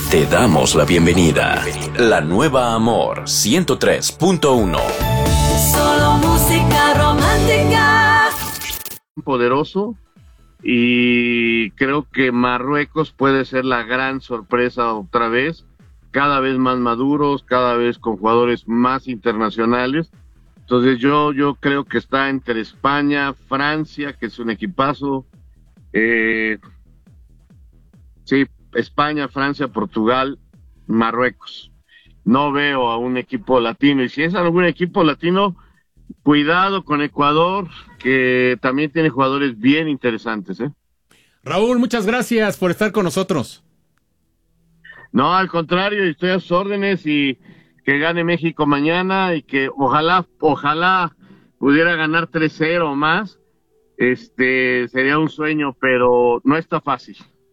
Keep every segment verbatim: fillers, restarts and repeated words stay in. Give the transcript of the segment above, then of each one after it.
Te damos la bienvenida. La nueva Amor ciento tres punto uno. Solo música romántica. Poderoso, y creo que Marruecos puede ser la gran sorpresa otra vez, cada vez más maduros, cada vez con jugadores más internacionales. Entonces yo, yo creo que está entre España, Francia, que es un equipazo, eh, sí, España, Francia, Portugal, Marruecos. No veo a un equipo latino, y si es algún equipo latino, cuidado con Ecuador, que también tiene jugadores bien interesantes, ¿eh? Raúl, muchas gracias por estar con nosotros. No, al contrario, estoy a sus órdenes, y que gane México mañana, y que ojalá, ojalá pudiera ganar tres cero o más. Este, sería un sueño, pero no está fácil.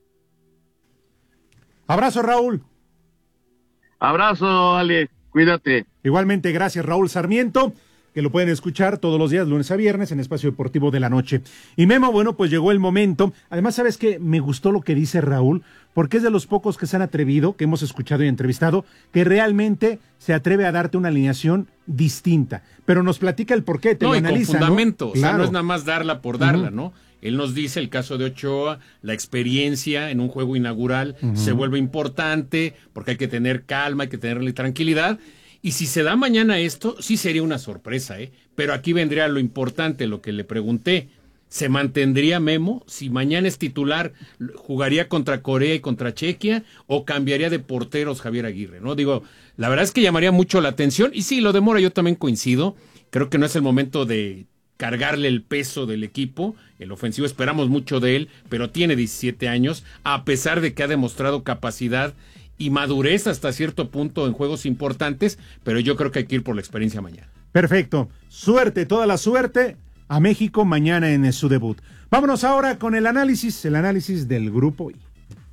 Abrazo, Raúl. Abrazo, Ale, cuídate. Igualmente, gracias, Raúl Sarmiento, que lo pueden escuchar todos los días, lunes a viernes, en Espacio Deportivo de la Noche. Y Memo, bueno, pues llegó el momento. Además, ¿sabes qué? Me gustó lo que dice Raúl, porque es de los pocos que se han atrevido, que hemos escuchado y entrevistado, que realmente se atreve a darte una alineación distinta. Pero nos platica el porqué, te no, lo y analiza, con fundamento, ¿no? o sea, Claro. no es nada más darla por darla, Uh-huh. ¿no? Él nos dice el caso de Ochoa, la experiencia en un juego inaugural uh-huh. se vuelve importante, porque hay que tener calma, hay que tenerle tranquilidad. Y si se da mañana esto, sí sería una sorpresa, ¿eh? Pero aquí vendría lo importante, lo que le pregunté. ¿Se mantendría Memo? Si mañana es titular, ¿jugaría contra Corea y contra Chequia? ¿O cambiaría de porteros Javier Aguirre? ¿No? Digo, la verdad es que llamaría mucho la atención. Y sí, lo de Mora yo también coincido. Creo que no es el momento de cargarle el peso del equipo. El ofensivo esperamos mucho de él, pero tiene diecisiete años, a pesar de que ha demostrado capacidad y madurez hasta cierto punto en juegos importantes, pero yo creo que hay que ir por la experiencia mañana. Perfecto. Suerte, toda la suerte a México mañana en su debut. Vámonos ahora con el análisis, el análisis del Grupo I.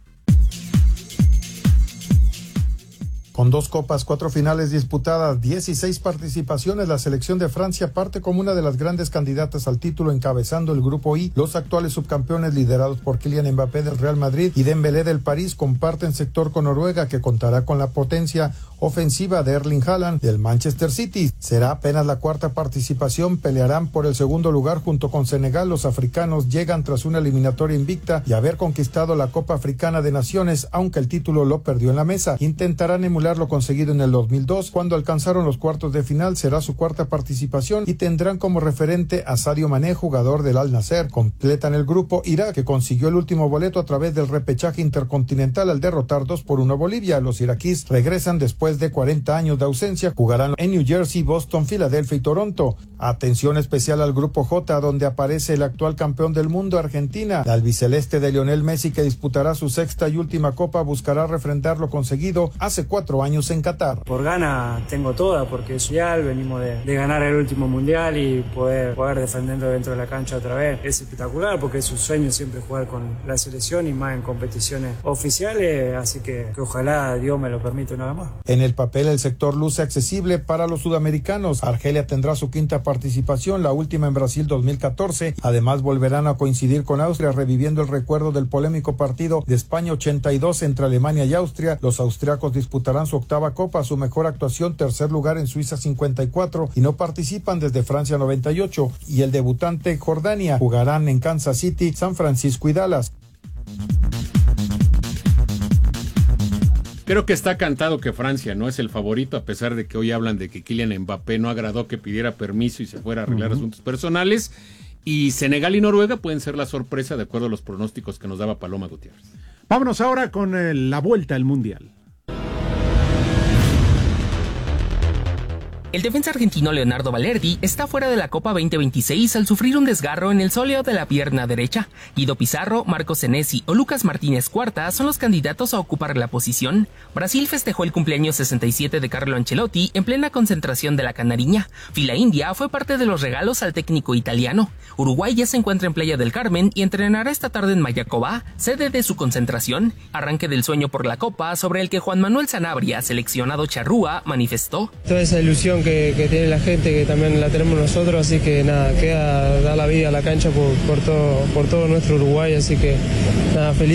Con dos copas, cuatro finales disputadas, dieciséis participaciones, la selección de Francia parte como una de las grandes candidatas al título encabezando el Grupo I. Los actuales subcampeones liderados por Kylian Mbappé del Real Madrid y Dembélé del París comparten sector con Noruega, que contará con la potencia ofensiva de Erling Haaland del Manchester City. Será apenas la cuarta participación, pelearán por el segundo lugar junto con Senegal. Los africanos llegan tras una eliminatoria invicta y haber conquistado la Copa Africana de Naciones, aunque el título lo perdió en la mesa. Intentarán emular lo conseguido en el dos mil dos, cuando alcanzaron los cuartos de final. Será su cuarta participación y tendrán como referente a Sadio Mané, jugador del Al Nassr. Completan el grupo Irak, que consiguió el último boleto a través del repechaje intercontinental al derrotar dos por uno a Bolivia. Los iraquíes regresan después de cuarenta años de ausencia. Jugarán en New Jersey, Boston, Filadelfia y Toronto. Atención especial al grupo J, donde aparece el actual campeón del mundo, Argentina. La albiceleste de Lionel Messi, que disputará su sexta y última copa, buscará refrendar lo conseguido hace cuatro años en Qatar. Por gana tengo toda, porque es mundial, venimos de, de ganar el último mundial y poder, poder defenderlo dentro de la cancha otra vez. Es espectacular, porque es un sueño siempre jugar con la selección y más en competiciones oficiales, así que, que ojalá Dios me lo permita una vez más. En el papel el sector luce accesible para los sudamericanos. Argelia tendrá su quinta participación, la última en Brasil dos mil catorce. Además volverán a coincidir con Austria, reviviendo el recuerdo del polémico partido de España ochenta y dos entre Alemania y Austria. Los austriacos disputarán su octava copa, su mejor actuación, tercer lugar en Suiza cincuenta y cuatro, y no participan desde Francia noventa y ocho. Y el debutante Jordania jugarán en Kansas City, San Francisco y Dallas. Creo que está cantado que Francia no es el favorito, a pesar de que hoy hablan de que Kylian Mbappé no agradó que pidiera permiso y se fuera a arreglar uh-huh. asuntos personales. Y Senegal y Noruega pueden ser la sorpresa, de acuerdo a los pronósticos que nos daba Paloma Gutiérrez. Vámonos ahora con eh, la vuelta al Mundial. El defensa argentino Leonardo Balerdi está fuera de la Copa veinte veintiséis al sufrir un desgarro en el sóleo de la pierna derecha. Guido Pizarro, Marco Senesi o Lucas Martínez Cuarta son los candidatos a ocupar la posición. Brasil festejó el cumpleaños sesenta y siete de Carlo Ancelotti en plena concentración de la Canariña. Fila India fue parte de los regalos al técnico italiano. Uruguay ya se encuentra en Playa del Carmen y entrenará esta tarde en Mayacobá, sede de su concentración. Arranque del sueño por la Copa, sobre el que Juan Manuel Sanabria, seleccionado charrúa, manifestó. Toda esa ilusión Que, que tiene la gente, que también la tenemos nosotros, así que nada, queda dar la vida a la cancha por, por todo, por todo nuestro Uruguay, así que nada, feliz.